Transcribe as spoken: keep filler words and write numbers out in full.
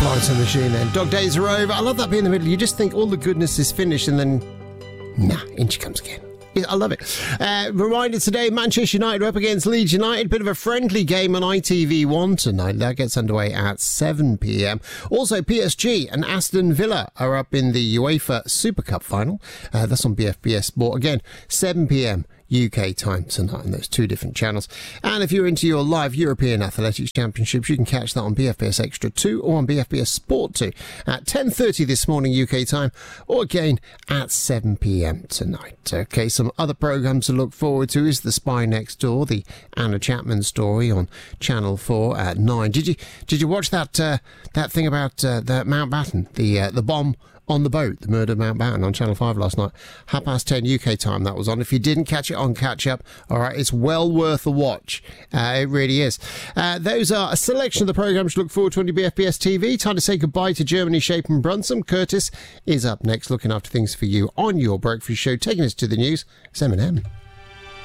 Florence and the Machine then. Dog Days Are Over. I love that bit in the middle. You just think all the goodness is finished and then, nah, in she comes again. I love it. Uh, reminder today, Manchester United are up against Leeds United. Bit of a friendly game on I T V one tonight. That gets underway at seven p.m. Also, P S G and Aston Villa are up in the UEFA Super Cup final. Uh, that's on B F B S Sport. Again, seven p.m. U K time tonight on those two different channels. And if you're into your live European Athletics Championships, you can catch that on B F B S Extra two or on B F B S Sport two at ten thirty this morning U K time, or again at seven p.m. tonight. Okay, some other programmes to look forward to is The Spy Next Door, the Anna Chapman story on Channel four at nine. Did you did you watch that uh, that thing about uh, the Mountbatten, the uh, the bomb on the boat, the murder of Mountbatten on Channel five last night? Half past ten U K time that was on. If you didn't catch it on Catch Up, all right, it's well worth a watch. Uh, it really is. Uh, those are a selection of the programmes to look forward to on your B F B S T V. Time to say goodbye to Germany, Shape and Brunson. Curtis is up next, looking after things for you on your breakfast show. Taking us to the news, it's Eminem.